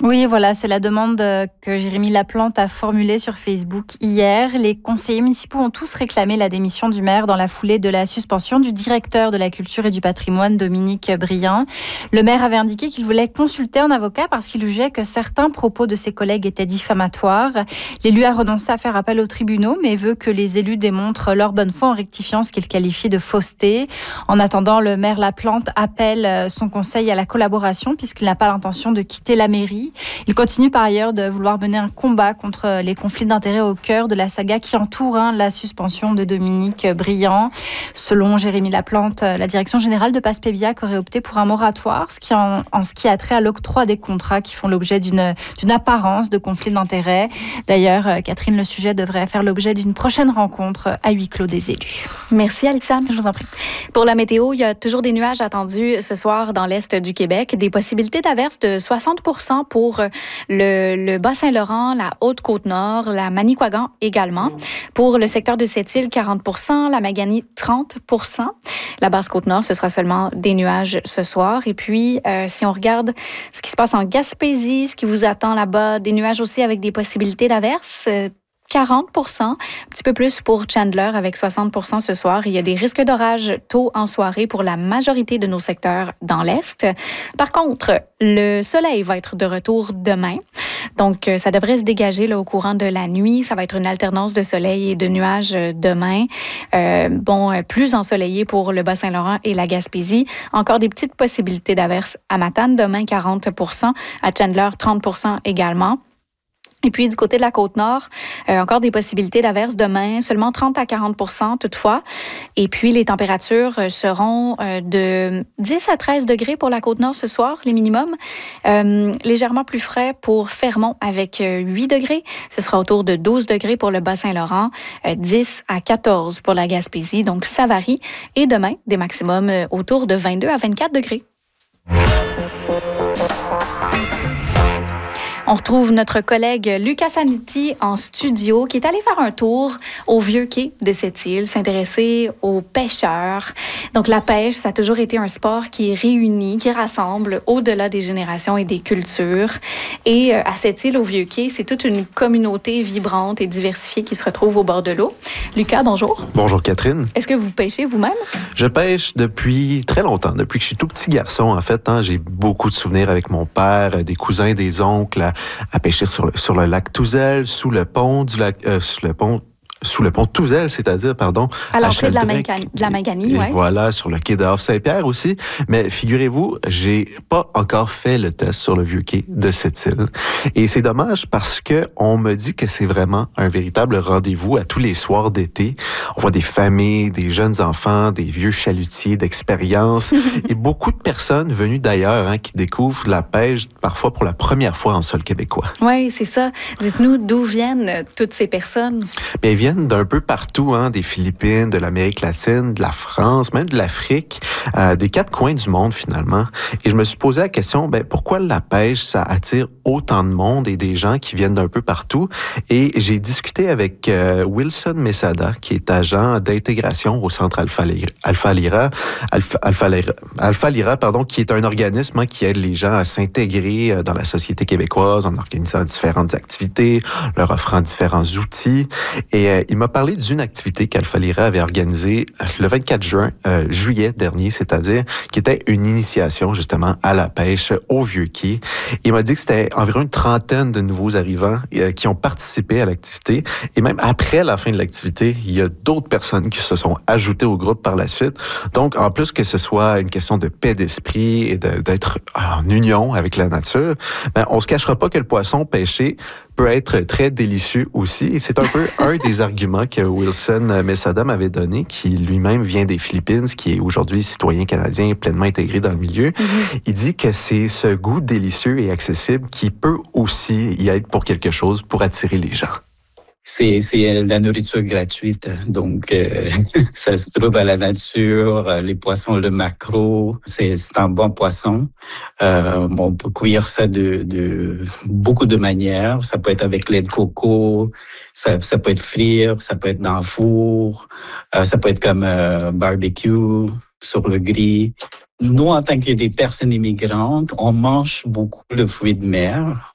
Oui, voilà, c'est la demande que Jérémy Laplante a formulée sur Facebook hier. Les conseillers municipaux ont tous réclamé la démission du maire dans la foulée de la suspension du directeur de la culture et du patrimoine, Dominique Briand. Le maire avait indiqué qu'il voulait consulter un avocat parce qu'il jugeait que certains propos de ses collègues étaient diffamatoires. L'élu a renoncé à faire appel aux tribunaux, mais veut que les élus démontrent leur bonne foi en rectifiant ce qu'il qualifie de fausseté. En attendant, le maire Laplante appelle son conseil à la collaboration puisqu'il n'a pas l'intention de quitter la mairie. Il continue par ailleurs de vouloir mener un combat contre les conflits d'intérêts au cœur de la saga qui entoure la suspension de Dominique Briand. Selon Jérémy Laplante, la direction générale de Passepébiac aurait opté pour un moratoire, en ce qui a trait à l'octroi des contrats qui font l'objet d'une apparence de conflit d'intérêts. D'ailleurs, Catherine, le sujet devrait faire l'objet d'une prochaine rencontre à huis clos des élus. Merci Alexandre. Je vous en prie. Pour la météo, il y a toujours des nuages attendus ce soir dans l'est du Québec. Des possibilités d'averses de 60% pour le Bas-Saint-Laurent, la Haute-Côte-Nord, la Manicouagan également. Pour le secteur de Sept-Îles, 40%, la Maganie, 30%. La Basse-Côte-Nord, ce sera seulement des nuages ce soir. Et puis, si on regarde ce qui se passe en Gaspésie, ce qui vous attend là-bas, des nuages aussi avec des possibilités d'averses, 40%, un petit peu plus pour Chandler avec 60% ce soir. Il y a des risques d'orage tôt en soirée pour la majorité de nos secteurs dans l'Est. Par contre, le soleil va être de retour demain. Donc, ça devrait se dégager là, au courant de la nuit. Ça va être une alternance de soleil et de nuages demain. Plus ensoleillé pour le Bas-Saint-Laurent et la Gaspésie. Encore des petites possibilités d'averses à Matane. Demain, 40%. À Chandler, 30% également. Et puis, du côté de la Côte-Nord, encore des possibilités d'averses demain, seulement 30 à 40% toutefois. Et puis, les températures seront de 10 à 13 degrés pour la Côte-Nord ce soir, les minimums. Légèrement plus frais pour Fermont avec 8 degrés. Ce sera autour de 12 degrés pour le Bas-Saint-Laurent, 10 à 14 pour la Gaspésie. Donc, ça varie. Et demain, des maximums autour de 22 à 24 degrés. On retrouve notre collègue Lucas Saniti en studio qui est allé faire un tour au vieux quai de Sept-Îles, s'intéresser aux pêcheurs. Donc la pêche, ça a toujours été un sport qui réunit, qui rassemble au-delà des générations et des cultures. Et à Sept-Îles, au vieux quai, c'est toute une communauté vibrante et diversifiée qui se retrouve au bord de l'eau. Lucas, bonjour. Bonjour Catherine. Est-ce que vous pêchez vous-même? Je pêche depuis très longtemps, depuis que je suis tout petit garçon en fait. J'ai beaucoup de souvenirs avec mon père, des cousins, des oncles, à pêcher sur le lac Touzel, sous le pont Touzel, c'est-à-dire, à l'entrée de la Manganie, oui. Voilà, sur le quai de Havre-Saint-Pierre aussi. Mais figurez-vous, j'ai pas encore fait le test sur le vieux quai de Sept-Îles. Et c'est dommage parce que on me dit que c'est vraiment un véritable rendez-vous à tous les soirs d'été. On voit des familles, des jeunes enfants, des vieux chalutiers d'expérience et beaucoup de personnes venues d'ailleurs qui découvrent la pêche parfois pour la première fois en sol québécois. Oui, c'est ça. Dites-nous d'où viennent toutes ces personnes? Bien, ils viennent d'un peu partout, des Philippines, de l'Amérique latine, de la France, même de l'Afrique, des quatre coins du monde finalement. Et je me suis posé la question, pourquoi la pêche, ça attire autant de monde et des gens qui viennent d'un peu partout? Et j'ai discuté avec Wilson Mesada, qui est agent d'intégration au Centre Alpha Lyra, qui est un organisme qui aide les gens à s'intégrer dans la société québécoise en organisant différentes activités, leur offrant différents outils. Et il m'a parlé d'une activité qu'Alpha Lyra avait organisée le 24 juillet dernier, c'est-à-dire qui était une initiation justement à la pêche au Vieux-Quai. Il m'a dit que c'était environ une trentaine de nouveaux arrivants qui ont participé à l'activité. Et même après la fin de l'activité, il y a d'autres personnes qui se sont ajoutées au groupe par la suite. Donc, en plus que ce soit une question de paix d'esprit et d'être en union avec la nature, on se cachera pas que le poisson pêché peut être très délicieux aussi. Et c'est un peu un des arguments que Wilson Mesada m'avait donné, qui lui-même vient des Philippines, qui est aujourd'hui citoyen canadien pleinement intégré dans le milieu. Mm-hmm. Il dit que c'est ce goût délicieux et accessible qui peut aussi y être pour quelque chose pour attirer les gens. C'est la nourriture gratuite, donc ça se trouve à la nature. Les poissons, le maquereau, c'est un bon poisson. On peut cuire ça de beaucoup de manières. Ça peut être avec lait de coco, ça peut être frire, ça peut être dans le four, ça peut être comme barbecue sur le grill. Nous, en tant que des personnes immigrantes, on mange beaucoup le fruit de mer.